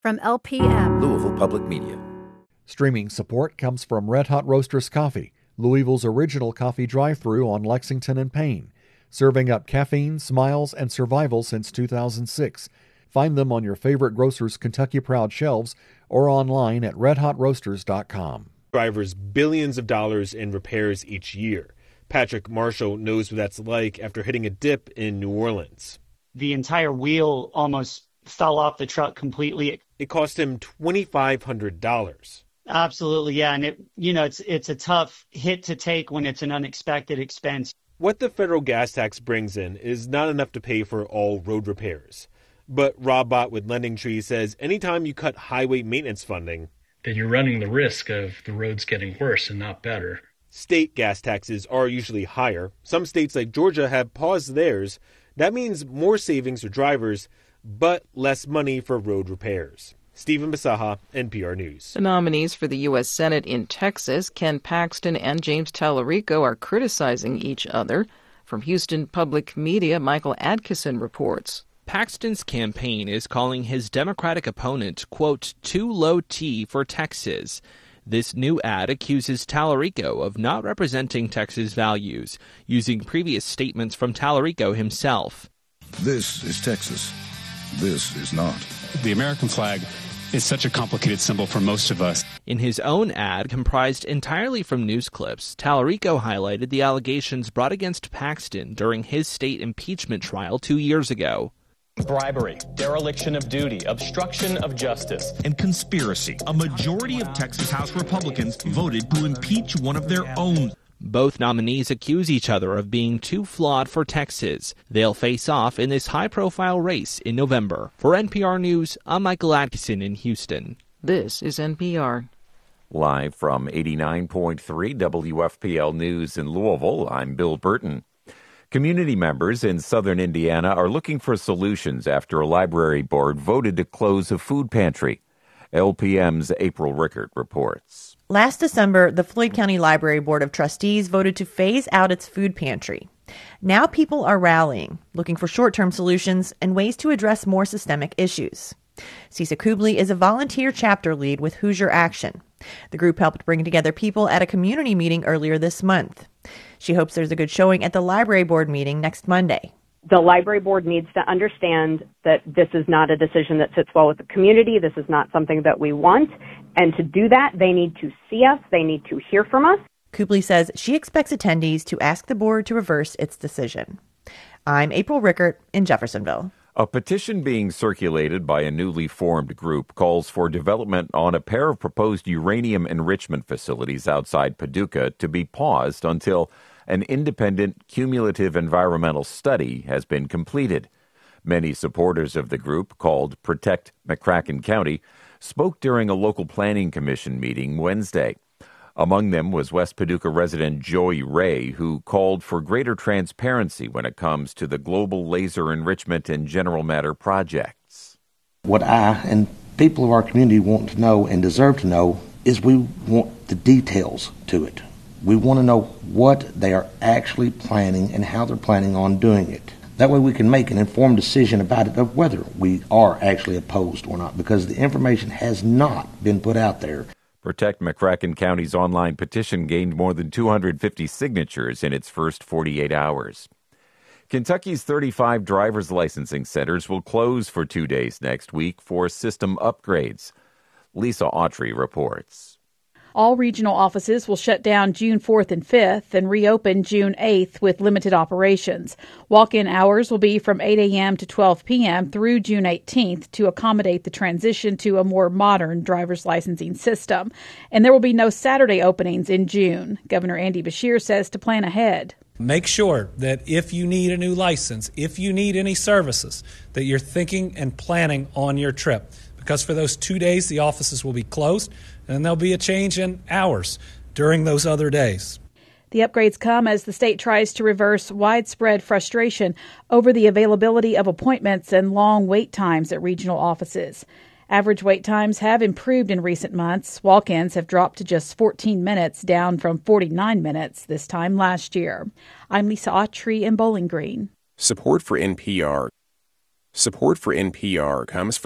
from LPM. Louisville Public Media. Streaming support comes from Red Hot Roasters Coffee, Louisville's original coffee drive-thru on Lexington and Payne, serving up caffeine, smiles, and survival since 2006. Find them on your favorite grocer's Kentucky Proud shelves or online at redhotroasters.com. Drivers billions of dollars in repairs each year. Patrick Marshall knows what that's like after hitting a dip in New Orleans. The entire wheel almost fell off the truck completely. It cost him $2,500. Absolutely, yeah, and it's a tough hit to take when it's an unexpected expense. What the federal gas tax brings in is not enough to pay for all road repairs. But Rob Bott with Lending Tree says anytime you cut highway maintenance funding, then you're running the risk of the roads getting worse and not better. State gas taxes are usually higher. Some states like Georgia have paused theirs. That means more savings for drivers, but less money for road repairs. Stephen Basaha, NPR News. The nominees for the U.S. Senate in Texas, Ken Paxton and James Tallarico, are criticizing each other. From Houston Public Media, Michael Adkison reports. Paxton's campaign is calling his Democratic opponent, quote, too low T for Texas. This new ad accuses Tallarico of not representing Texas values, using previous statements from Tallarico himself. This is Texas. This is not. The American flag is such a complicated symbol for most of us. In his own ad, comprised entirely from news clips, Tallarico highlighted the allegations brought against Paxton during his state impeachment trial 2 years ago. Bribery, dereliction of duty, obstruction of justice, and conspiracy. A majority of Texas House Republicans voted to impeach one of their own. Both nominees accuse each other of being too flawed for Texas. They'll face off in this high-profile race in November. For NPR News, I'm Michael Atkinson in Houston. This is NPR. Live from 89.3 WFPL News in Louisville, I'm Bill Burton. Community members in southern Indiana are looking for solutions after a library board voted to close a food pantry. LPM's April Rickert reports. Last December, the Floyd County Library Board of Trustees voted to phase out its food pantry. Now people are rallying, looking for short-term solutions and ways to address more systemic issues. Cisa Kubli is a volunteer chapter lead with Hoosier Action. The group helped bring together people at a community meeting earlier this month. She hopes there's a good showing at the library board meeting next Monday. The library board needs to understand that this is not a decision that sits well with the community. This is not something that we want. And to do that, they need to see us. They need to hear from us. Kubli says she expects attendees to ask the board to reverse its decision. I'm April Rickert in Jeffersonville. A petition being circulated by a newly formed group calls for development on a pair of proposed uranium enrichment facilities outside Paducah to be paused until an independent cumulative environmental study has been completed. Many supporters of the group, called Protect McCracken County, spoke during a local planning commission meeting Wednesday. Among them was West Paducah resident Joey Ray, who called for greater transparency when it comes to the global laser enrichment and general matter projects. What I and people of our community want to know and deserve to know is we want the details to it. We want to know what they are actually planning and how they're planning on doing it. That way we can make an informed decision about it of whether we are actually opposed or not, because the information has not been put out there. Protect McCracken County's online petition gained more than 250 signatures in its first 48 hours. Kentucky's 35 driver's licensing centers will close for 2 days next week for system upgrades. Lisa Autry reports. All regional offices will shut down June 4th and 5th and reopen June 8th with limited operations. Walk-in hours will be from 8 a.m. to 12 p.m. through June 18th to accommodate the transition to a more modern driver's licensing system. And there will be no Saturday openings in June. Governor Andy Beshear says to plan ahead. Make sure that if you need a new license, if you need any services, that you're thinking and planning on your trip. Because for those 2 days, the offices will be closed, and there'll be a change in hours during those other days. The upgrades come as the state tries to reverse widespread frustration over the availability of appointments and long wait times at regional offices. Average wait times have improved in recent months. Walk-ins have dropped to just 14 minutes, down from 49 minutes this time last year. I'm Lisa Autry in Bowling Green. Support for NPR comes from